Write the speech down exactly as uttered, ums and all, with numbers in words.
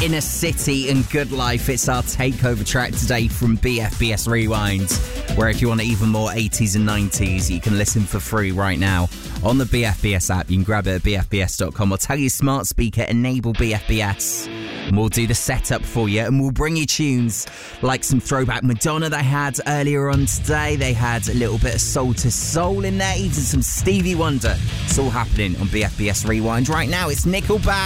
Inner City and Good Life. It's our takeover track today from B F B S Rewind, where if you want even more eighties and nineties, you can listen for free right now on the B F B S app. You can grab it at b f b s dot com or tell your smart speaker, enable B F B S. And we'll do the setup for you, and we'll bring you tunes like some throwback Madonna they had earlier on today. They had a little bit of Soul to Soul in there, even some Stevie Wonder. It's all happening on B F B S Rewind right now. It's Nickelback.